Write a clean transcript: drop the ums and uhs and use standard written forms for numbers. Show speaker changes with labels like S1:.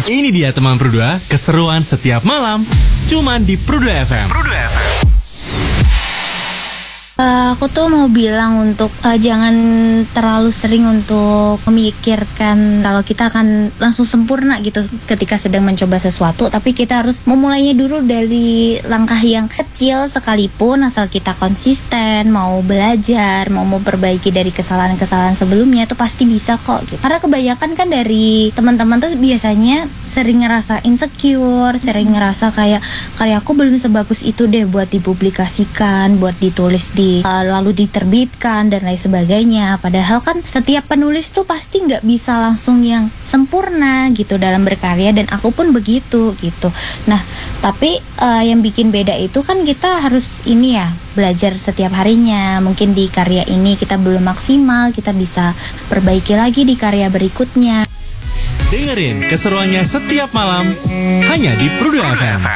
S1: Ini dia teman Pru2, keseruan setiap malam. Cuman di Pru2 FM.
S2: Aku tuh mau bilang untuk jangan terlalu sering untuk memikirkan kalau kita akan langsung sempurna gitu ketika sedang mencoba sesuatu. Tapi kita harus memulainya dulu dari langkah yang kecil sekalipun, asal kita konsisten, mau belajar, mau memperbaiki dari kesalahan-kesalahan sebelumnya itu pasti bisa kok gitu. Karena kebanyakan kan dari teman-teman tuh biasanya sering ngerasa insecure, sering ngerasa kayak karyaku belum sebagus itu deh buat dipublikasikan, buat ditulis lalu diterbitkan dan lain sebagainya. Padahal kan setiap penulis tuh pasti nggak bisa langsung yang sempurna gitu dalam berkarya, dan aku pun begitu gitu. Nah, tapi yang bikin beda itu kan kita harus ini ya, belajar setiap harinya. Mungkin di karya ini kita belum maksimal, kita bisa perbaiki lagi di karya berikutnya.
S1: Dengerin keseruannya setiap malam hanya di Pru2 FM.